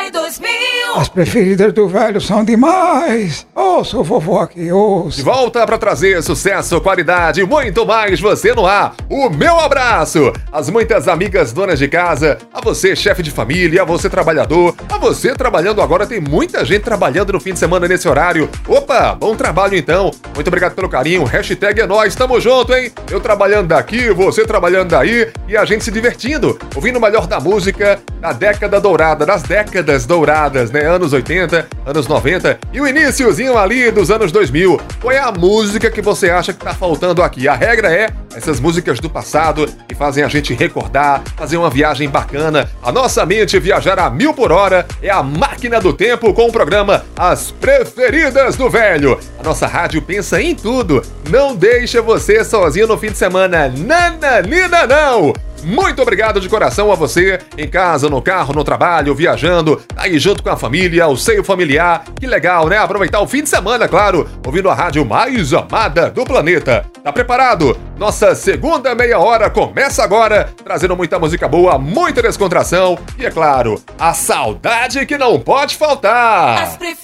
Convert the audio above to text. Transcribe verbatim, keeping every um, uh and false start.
dois mil. As preferidas do velho são demais. Ouça o vovô aqui, ouça. De volta para trazer sucesso, qualidade e muito mais você no ar. O meu abraço às muitas amigas donas de casa, a você chefe de família, a você trabalhador, a você trabalhando agora, tem muita gente trabalhando no fim de semana nesse horário. Opa, bom trabalho então. Muito obrigado pelo carinho, hashtag é nóis, tamo junto, hein? Eu trabalhando daqui, você trabalhando daí e a gente se divertindo, ouvindo o melhor da música da década dourada, das décadas douradas, né? Anos oitenta, anos noventa e o iniciozinho ali dos anos dois mil. Qual é a música que você acha que tá faltando aqui? A regra é essas músicas do passado que fazem a gente recordar, fazer uma viagem bacana. A nossa mente viajar a mil por hora é a máquina do tempo com o programa As Preferidas do Velho. A nossa rádio pensa em tudo. Não deixa você sozinho no fim de semana. Nananina não! Muito obrigado de coração a você, em casa, no carro, no trabalho, viajando, aí junto com a família, o seio familiar. Que legal, né? Aproveitar o fim de semana, claro, ouvindo a rádio mais amada do planeta. Tá preparado? Nossa segunda meia hora começa agora, trazendo muita música boa, muita descontração e, é claro, a saudade que não pode faltar.